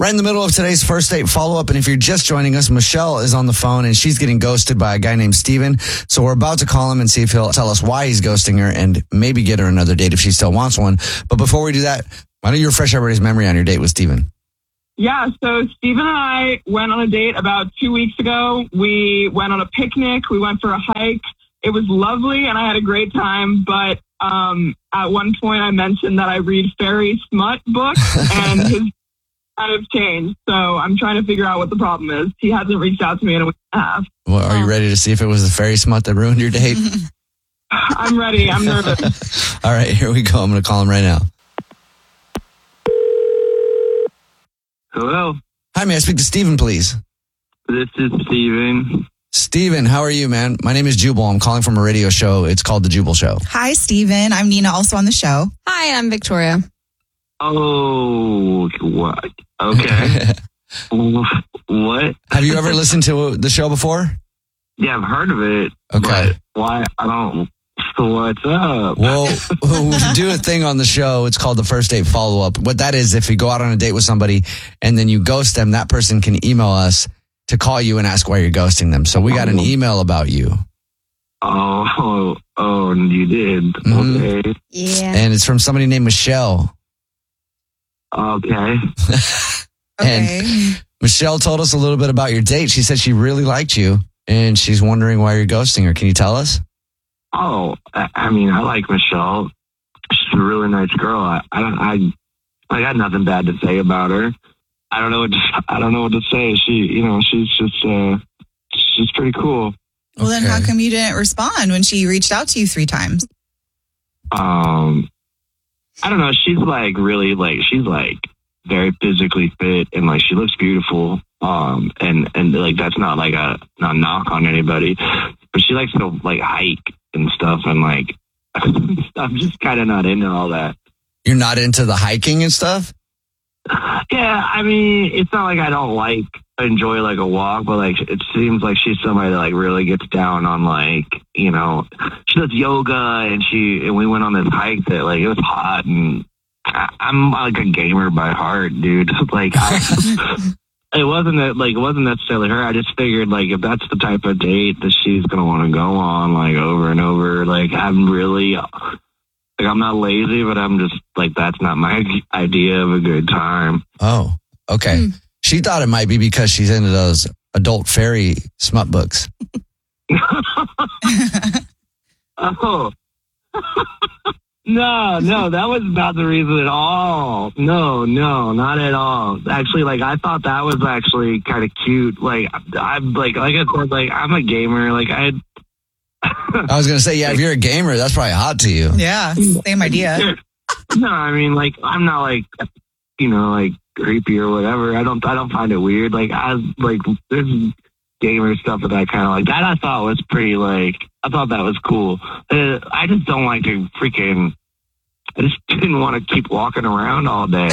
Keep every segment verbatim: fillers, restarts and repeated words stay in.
Right in the middle of today's first date follow-up, and if you're just joining us, Michelle is on the phone, and she's getting ghosted by a guy named Steven. So we're about to call him and see if he'll tell us why he's ghosting her and maybe get her another date if she still wants one. But before we do that, why don't you refresh everybody's memory on your date with Steven? Yeah, so Steven and I went on a date about two weeks ago. We went on a picnic. We went for a hike. It was lovely, and I had a great time. But um, at one point, I mentioned that I read fairy smut books, and his kind of changed. So I'm trying to figure out what the problem is. He hasn't reached out to me in a week and a half. Well, are you ready to see if it was the fairy smut that ruined your date? I'm ready. I'm nervous. All right, here we go. I'm going to call him right now. Hello. Hi, may I speak to Steven, please? This is Steven. Steven, how are you, man? My name is Jubal. I'm calling from a radio show. It's called The Jubal Show. Hi, Steven. I'm Nina, also on the show. Hi, I'm Victoria. Oh, what? Okay. What? Have you ever listened to the show before? Yeah, I've heard of it. Okay. But why? I don't. What's up? Well, we do a thing on the show. It's called the first date follow-up. What that is, if you go out on a date with somebody and then you ghost them, that person can email us to call you and ask why you're ghosting them. So we got an email about you. Oh, oh, oh you did. Mm-hmm. Okay. Yeah. And it's from somebody named Michelle. Okay. And Okay. Michelle told us a little bit about your date. She said she really liked you and she's wondering why you're ghosting her. Can you tell us? Oh, I, I mean, I like Michelle. She's a really nice girl. I, I, I, I got nothing bad to say about her. I don't know what to, I don't know what to say. She, you know, she's just, uh, she's pretty cool. Well, then Okay. how come you didn't respond when she reached out to you three times? Um, I don't know. She's like really like she's like very physically fit and like she looks beautiful. Um, and and like that's not like a not a knock on anybody, but she likes to like hike and stuff and like I'm just kind of not into all that. You're not into the hiking and stuff? Yeah, I mean, it's not like I don't like enjoy like a walk, but like it seems like she's somebody that like really gets down on like, you know, she does yoga and she and we went on this hike that like it was hot and I, I'm like a gamer by heart, dude. Like I, it wasn't that like it wasn't necessarily her. I just figured like if that's the type of date that she's gonna want to go on like over and over, like I'm really. Like, I'm not lazy, but I'm just, like, that's not my idea of a good time. Oh, okay. Hmm. She thought it might be because she's into those adult fairy smut books. Oh. No, no, that was not the reason at all. No, no, not at all. Actually, like, I thought that was actually kind of cute. Like, I'm, like, like I said, like, I'm a gamer. Like, I I was going to say, yeah, if you're a gamer, that's probably hot to you. Yeah, same idea. No, I mean, like, I'm not like, you know, like creepy or whatever. I don't, I don't find it weird. Like, I like there's gamer stuff that I kind of like. That I thought was pretty. Like, I thought that was cool. Uh, I just don't like to freaking. I just didn't want to keep walking around all day.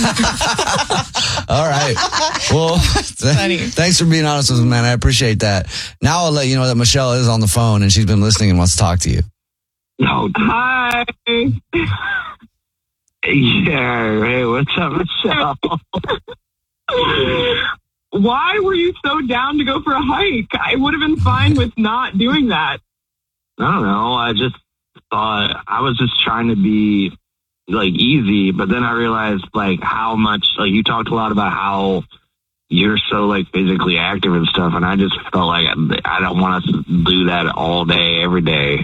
All right. Well, th- thanks for being honest with me, man. I appreciate that. Now I'll let you know that Michelle is on the phone and she's been listening and wants to talk to you. No. Hi. Yeah. Hey, what's up, Michelle? Why were you so down to go for a hike? I would have been fine with not doing that. I don't know. I just thought I was just trying to be like easy, but then I realized like how much like you talked a lot about how you're so like physically active and stuff, and I just felt like I, I don't want to do that all day, every day.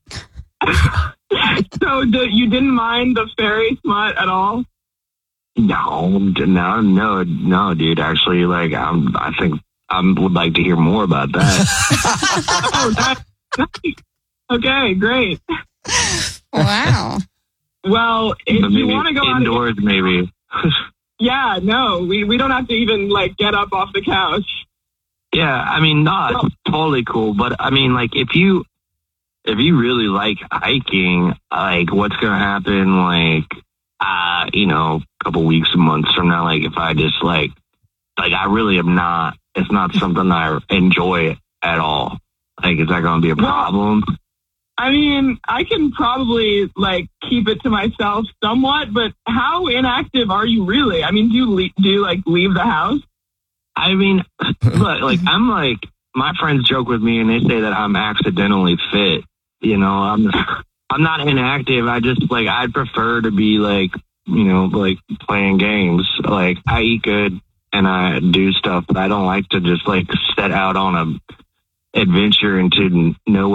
So the, you didn't mind the fairy smut at all? No, no, no, no, dude. Actually, like I'm, I think I would like to hear more about that. Oh, that's nice. Okay, great. Wow. Well, if But you maybe want to go out indoors, maybe. yeah, no, we, we don't have to even like get up off the couch. Yeah, I mean, no, it's totally cool. But I mean, like, if you if you really like hiking, like, what's gonna happen? Like, uh, you know, a couple weeks, months from now, like, if I just like, like, I really am not. It's not something I enjoy at all. Like, is that gonna be a problem? I mean, I can probably like keep it to myself somewhat, but how inactive are you really? I mean, do you le- do you like leave the house? I mean, look, like I'm like my friends joke with me and they say that I'm accidentally fit. You know, I'm I'm not inactive. I just like I'd prefer to be like, you know, like playing games. Like I eat good and I do stuff, but I don't like to just like set out on a adventure into nowhere.